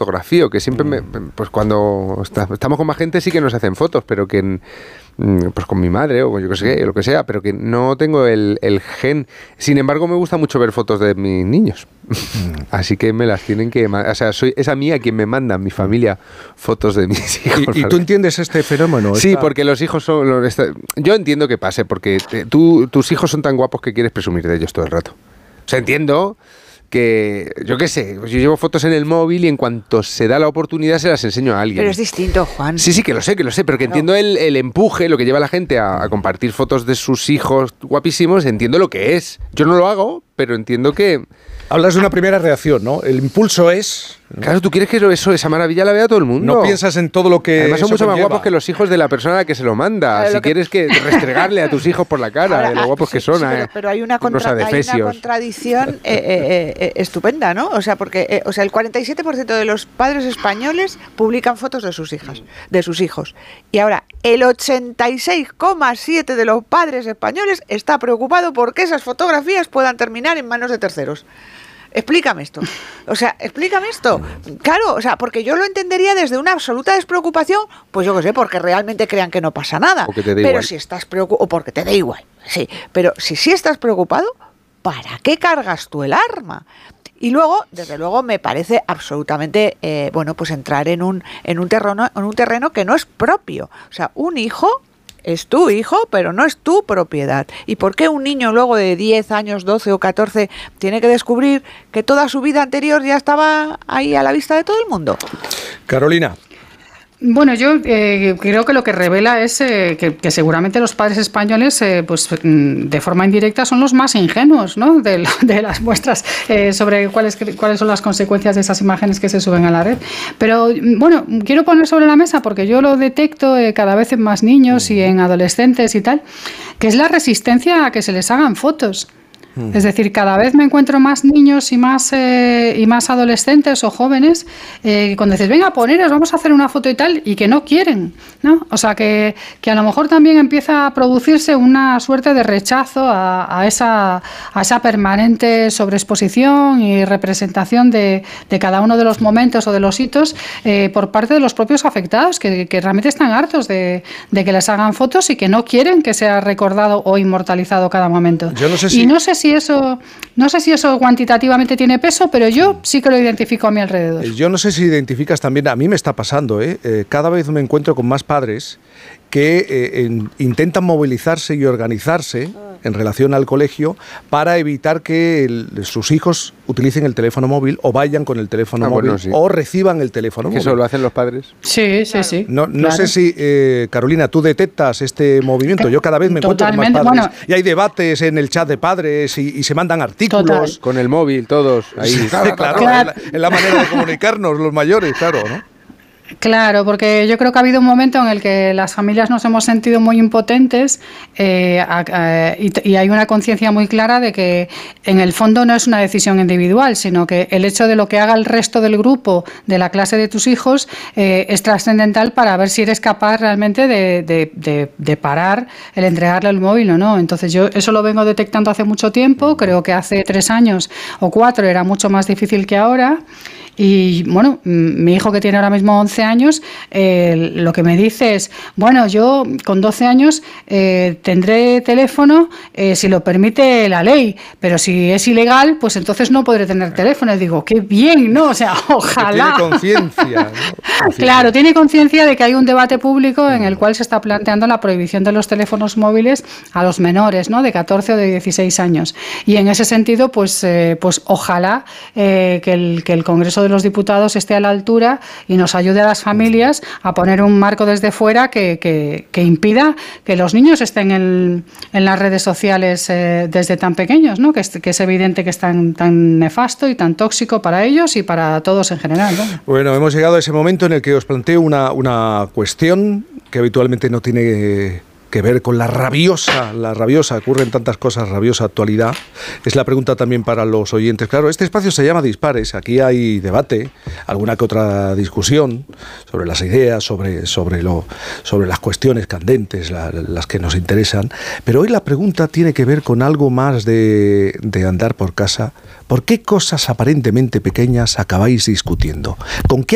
fotografío, que siempre pues cuando estamos con más gente sí que nos hacen fotos, pero que pues con mi madre o yo que sé, lo que sea, pero que no tengo el gen. Sin embargo, me gusta mucho ver fotos de mis niños. Así que me las tienen que... O sea, es a mí a quien me mandan mi familia fotos de mis hijos. ¿Y tú entiendes este fenómeno? Sí, porque los hijos son... Yo entiendo que pase, porque tus hijos son tan guapos que quieres presumir de ellos todo el rato. O sea, entiendo que, yo qué sé, yo llevo fotos en el móvil y en cuanto se da la oportunidad se las enseño a alguien. Pero es distinto, Juan. Sí, que lo sé, pero que entiendo el empuje, lo que lleva a la gente a compartir fotos de sus hijos guapísimos, entiendo lo que es. Yo no lo hago, pero entiendo que... Hablas de una primera reacción, ¿no? El impulso es... Claro, tú quieres que esa maravilla la vea todo el mundo. No piensas en todo lo que... Además son mucho conlleva. más guapos que los hijos de la persona a la que se lo manda. Claro, si quieres que restregarle a tus hijos por la cara, ahora, de lo guapos que son. Pero hay una contradicción estupenda, ¿no? O sea, porque el 47% de los padres españoles publican fotos de sus hijas, de sus hijos. Y ahora, el 86,7% de los padres españoles está preocupado porque esas fotografías puedan terminar en manos de terceros. Explícame esto. Claro, o sea, porque yo lo entendería desde una absoluta despreocupación, pues yo qué sé, porque realmente crean que no pasa nada. O que te dé pero igual. Si estás preocupado, o porque te da igual, sí. Pero si estás preocupado, ¿para qué cargas tú el arma? Y luego, desde luego, me parece absolutamente, pues entrar en un terreno que no es propio. O sea, un hijo es tu hijo, pero no es tu propiedad. ¿Y por qué un niño luego de 10 años, 12 o 14, tiene que descubrir que toda su vida anterior ya estaba ahí a la vista de todo el mundo? Carolina. Bueno, yo creo que lo que revela es que seguramente los padres españoles, de forma indirecta, son los más ingenuos, ¿no? de las muestras sobre cuáles son las consecuencias de esas imágenes que se suben a la red. Pero, bueno, quiero poner sobre la mesa, porque yo lo detecto cada vez en más niños y en adolescentes y tal, que es la resistencia a que se les hagan fotos. Es decir, cada vez me encuentro más niños y más adolescentes o jóvenes cuando dices, venga, poneros, vamos a hacer una foto y tal, y que no quieren, ¿no? O sea, que a lo mejor también empieza a producirse una suerte de rechazo a esa permanente sobreexposición y representación de cada uno de los momentos o de los hitos por parte de los propios afectados, que realmente están hartos de que les hagan fotos y que no quieren que sea recordado o inmortalizado cada momento. Yo no sé si... Y no sé si eso cuantitativamente tiene peso, pero yo sí que lo identifico a mi alrededor. Yo no sé si identificas también, a mí me está pasando, cada vez me encuentro con más padres que intentan movilizarse y organizarse en relación al colegio para evitar que sus hijos utilicen el teléfono móvil o vayan con el teléfono móvil, bueno, sí, o reciban el teléfono móvil. ¿Eso lo hacen los padres? Sí. No claro. Sé si, Carolina, tú detectas este movimiento. Yo cada vez me encuentro con más padres. Bueno, y hay debates en el chat de padres y se mandan artículos. Total. Con el móvil, todos. Ahí. Sí, claro. Es la manera de comunicarnos, los mayores, claro, ¿no? Claro, porque yo creo que ha habido un momento en el que las familias nos hemos sentido muy impotentes y hay una conciencia muy clara de que en el fondo no es una decisión individual, sino que el hecho de lo que haga el resto del grupo de la clase de tus hijos es trascendental para ver si eres capaz realmente de parar el entregarle el móvil o no. Entonces yo eso lo vengo detectando hace mucho tiempo, creo que hace 3 años o 4 era mucho más difícil que ahora. Y bueno, mi hijo que tiene ahora mismo 11 años, lo que me dice es, bueno, yo con 12 años tendré teléfono si lo permite la ley, pero si es ilegal, pues entonces no podré tener teléfono. Y digo, qué bien, ¿no? O sea, ojalá. Tiene conciencia, ¿no? Claro, tiene conciencia de que hay un debate público en el cual se está planteando la prohibición de los teléfonos móviles a los menores, ¿no? De 14 o de 16 años. Y en ese sentido, pues ojalá que el Congreso de los Diputados esté a la altura y nos ayude a las familias a poner un marco desde fuera que impida que los niños estén en las redes sociales desde tan pequeños, ¿no? Que es evidente que es tan nefasto y tan tóxico para ellos y para todos en general, ¿no? Bueno, hemos llegado a ese momento en el que os planteo una cuestión que habitualmente no tiene que ver con la rabiosa, ocurren tantas cosas, rabiosa actualidad. Es la pregunta también para los oyentes. Claro, este espacio se llama Dispares, aquí hay debate, alguna que otra discusión sobre las ideas, sobre las cuestiones candentes, las que nos interesan, pero hoy la pregunta tiene que ver con algo más de andar por casa. ¿Por qué cosas aparentemente pequeñas acabáis discutiendo? ¿Con qué